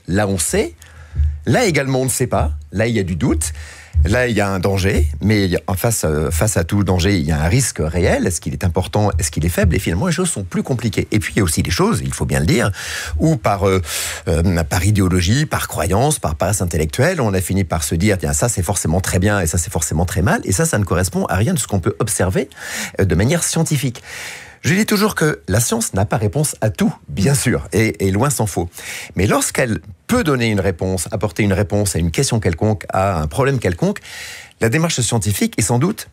là on sait, là également on ne sait pas, là il y a du doute. Là, il y a un danger, mais face à tout danger, il y a un risque réel. Est-ce qu'il est important? Est-ce qu'il est faible? Et finalement, les choses sont plus compliquées. Et puis, il y a aussi des choses, il faut bien le dire, où par idéologie, par croyance, par paresse intellectuelle, on a fini par se dire, tiens, ça c'est forcément très bien et ça c'est forcément très mal. Et ça ne correspond à rien de ce qu'on peut observer de manière scientifique. Je dis toujours que la science n'a pas réponse à tout, bien sûr, et loin s'en faut. Mais lorsqu'elle peut donner une réponse, apporter une réponse à une question quelconque, à un problème quelconque, la démarche scientifique est sans doute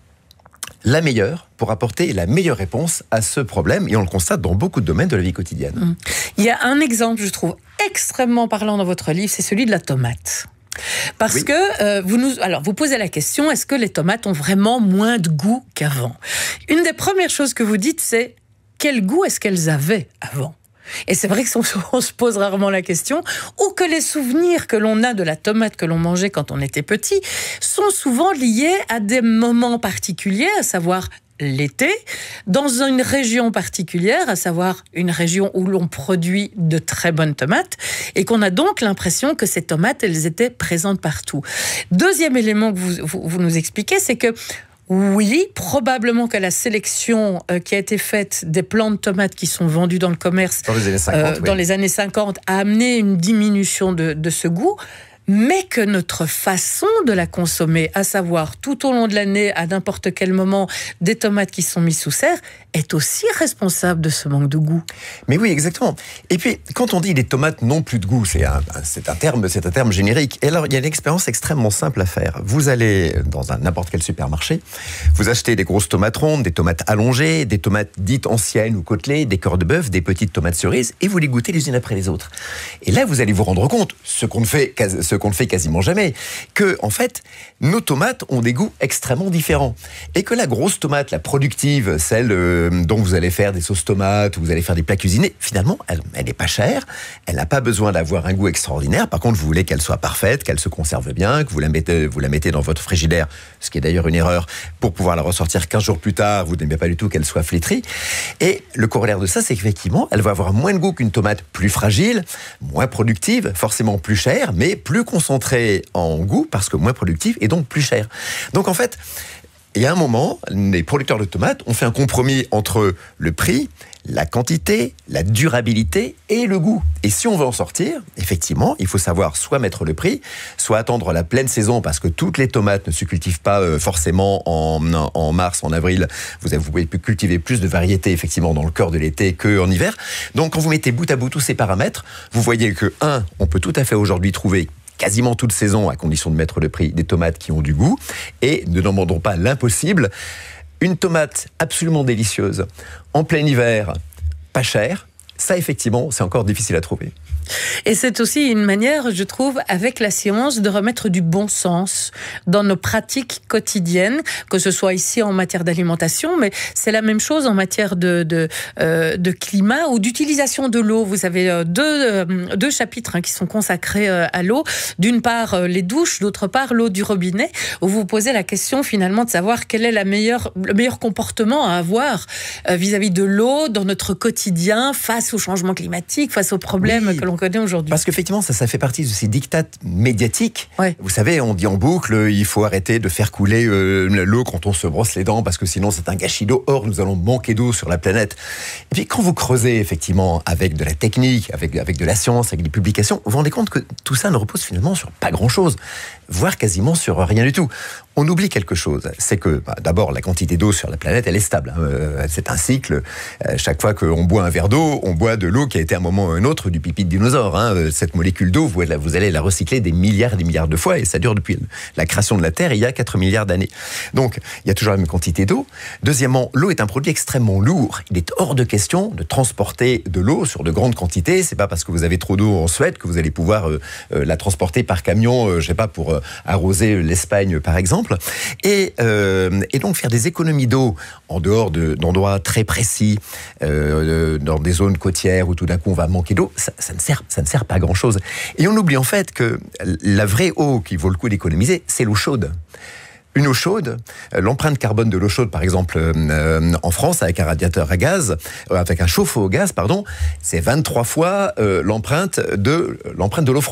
la meilleure pour apporter la meilleure réponse à ce problème, et on le constate dans beaucoup de domaines de la vie quotidienne. Il y a un exemple, je trouve, extrêmement parlant dans votre livre, c'est celui de la tomate. Parce que vous posez la question, est-ce que les tomates ont vraiment moins de goût qu'avant? Une des premières choses que vous dites, c'est quel goût est-ce qu'elles avaient avant? Et c'est vrai qu'on se pose rarement la question, ou que les souvenirs que l'on a de la tomate que l'on mangeait quand on était petit sont souvent liés à des moments particuliers, à savoir l'été, dans une région particulière, à savoir une région où l'on produit de très bonnes tomates, et qu'on a donc l'impression que ces tomates, elles étaient présentes partout. Deuxième élément que vous nous expliquez, c'est que oui, probablement que la sélection qui a été faite des plants de tomates qui sont vendus dans le commerce dans les années 50 a amené une diminution de ce goût, mais que notre façon de la consommer, à savoir tout au long de l'année, à n'importe quel moment, des tomates qui sont mises sous serre, est aussi responsable de ce manque de goût. Mais oui, exactement. Et puis, quand on dit les tomates n'ont plus de goût, c'est un terme générique. Et alors, il y a une expérience extrêmement simple à faire. Vous allez dans n'importe quel supermarché, vous achetez des grosses tomates rondes, des tomates allongées, des tomates dites anciennes ou côtelées, des cœurs de bœuf, des petites tomates cerises, et vous les goûtez les unes après les autres. Et là, vous allez vous rendre compte, ce qu'on ne fait quasiment jamais, que, en fait, nos tomates ont des goûts extrêmement différents. Et que la grosse tomate, la productive, celle dont vous allez faire des sauces tomates, ou vous allez faire des plats cuisinés, finalement, elle n'est pas chère, elle n'a pas besoin d'avoir un goût extraordinaire. Par contre, vous voulez qu'elle soit parfaite, qu'elle se conserve bien, que vous la mettez dans votre frigidaire, ce qui est d'ailleurs une erreur, pour pouvoir la ressortir 15 jours plus tard, vous n'aimez pas du tout qu'elle soit flétrie. Et le corollaire de ça, c'est qu'effectivement, elle va avoir moins de goût qu'une tomate plus fragile, moins productive, forcément plus chère, mais plus concentrée en goût, parce que moins productive, et donc plus chère. Donc en fait, il y a un moment, les producteurs de tomates ont fait un compromis entre le prix, la quantité, la durabilité et le goût. Et si on veut en sortir, effectivement, il faut savoir soit mettre le prix, soit attendre la pleine saison, parce que toutes les tomates ne se cultivent pas forcément en mars, en avril. Vous pouvez cultiver plus de variétés, effectivement, dans le cœur de l'été qu'en hiver. Donc, quand vous mettez bout à bout tous ces paramètres, vous voyez que, on peut tout à fait aujourd'hui trouver quasiment toute saison, à condition de mettre le prix, des tomates qui ont du goût, et ne demandons pas l'impossible. Une tomate absolument délicieuse, en plein hiver, pas chère, ça effectivement, c'est encore difficile à trouver. Et c'est aussi une manière, je trouve, avec la science, de remettre du bon sens dans nos pratiques quotidiennes, que ce soit ici en matière d'alimentation, mais c'est la même chose en matière de climat ou d'utilisation de l'eau. Vous avez deux chapitres qui sont consacrés à l'eau. D'une part, les douches, d'autre part, l'eau du robinet, où vous posez la question finalement de savoir quel est le meilleur comportement à avoir vis-à-vis de l'eau dans notre quotidien, face au changement climatique, face aux problèmes que l'on connaît aujourd'hui. Parce qu'effectivement, ça fait partie de ces diktats médiatiques. Ouais. Vous savez, on dit en boucle, il faut arrêter de faire couler l'eau quand on se brosse les dents, parce que sinon c'est un gâchis d'eau. Or, nous allons manquer d'eau sur la planète. Et puis, quand vous creusez, effectivement, avec de la technique, avec de la science, avec des publications, vous vous rendez compte que tout ça ne repose finalement sur pas grand-chose, voire quasiment sur rien du tout. On oublie quelque chose, c'est que d'abord la quantité d'eau sur la planète, elle est stable. C'est un cycle. Chaque fois qu'on boit un verre d'eau, on boit de l'eau qui a été à un moment ou un autre du pipi de dinosaure. Cette molécule d'eau, vous allez la recycler des milliards et des milliards de fois, et ça dure depuis la création de la Terre il y a 4 milliards d'années. Donc il y a toujours la même quantité d'eau. Deuxièmement, l'eau est un produit extrêmement lourd. Il est hors de question de transporter de l'eau sur de grandes quantités. C'est pas parce que vous avez trop d'eau en Suède que vous allez pouvoir la transporter par camion, je sais pas, pour arroser l'Espagne par exemple. Et donc faire des économies d'eau en dehors d'endroits très précis, dans des zones côtières où tout d'un coup on va manquer d'eau, ça ne sert pas à grand chose. Et on oublie en fait que la vraie eau qui vaut le coup d'économiser, c'est l'eau chaude. Une eau chaude, l'empreinte carbone de l'eau chaude, par exemple, en France, avec un radiateur à gaz, avec un chauffe-eau au gaz, pardon, c'est 23 fois l'empreinte de l'eau froide.